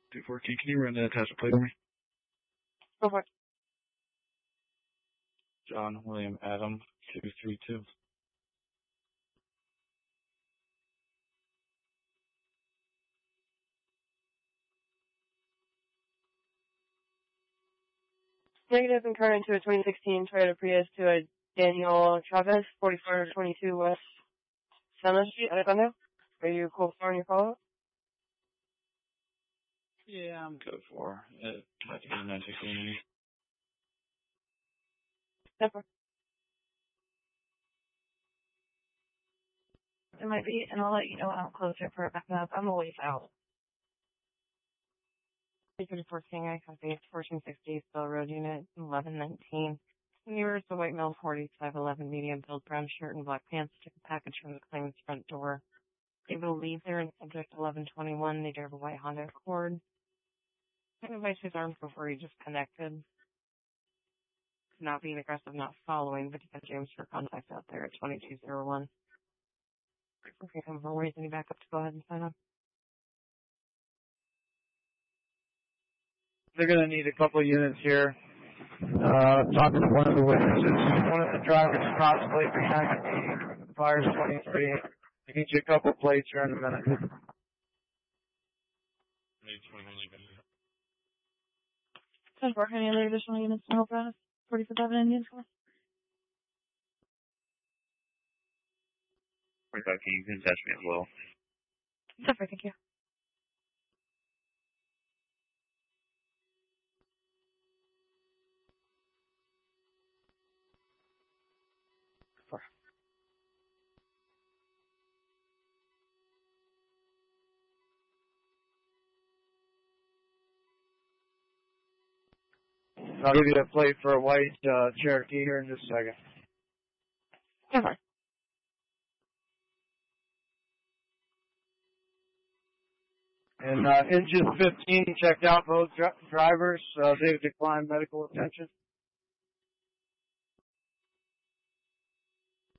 214, can you run that test plate for me? Go for it. John William Adam 232. Negative and current to a 2016 Toyota Prius to a Daniel Chavez, 4422 West Summer Street, Alejandro. Are you cool for your follow-up? Yeah, I'm good for it. Might be 916. Never. It might be, and I'll let you know when I'm closer for it back up. I'm a ways out. 314, I copy. 1460, Spell Road Unit 1119. Nearest the White Mill 4511, medium build, brown shirt and black pants. Took a package from the claimant's front door. They believe they're in subject 1121. They drive a white Honda Accord. Advice his arms before he just connected. Not being aggressive, not following, but you got James for contact out there at 2201. Okay, come for ways any backup to go ahead and sign up. They're going to need a couple of units here. Talking to one of the witnesses. One of the drivers crossed plate behind the Fires 23. I get you a couple of plates here in a minute. Does work any other additional units to help out? 47 Indians for? 45, can you attach me as well? Super, thank you. I'll give you a plate for a white Cherokee here in just a second. Super. And engine 15 checked out both drivers. They've declined medical attention.